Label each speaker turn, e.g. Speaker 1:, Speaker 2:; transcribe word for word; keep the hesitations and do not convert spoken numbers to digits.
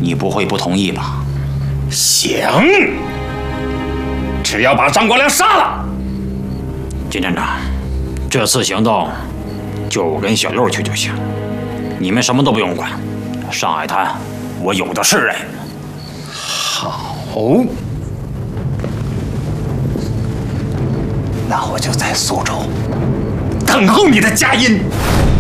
Speaker 1: 你不会不同意吧？
Speaker 2: 行，只要把张国良杀了。
Speaker 1: 金站长，这次行动就我跟小六去就行，你们什么都不用管。上海滩我有的是人。
Speaker 2: 好，那我就在苏州等候你的佳音。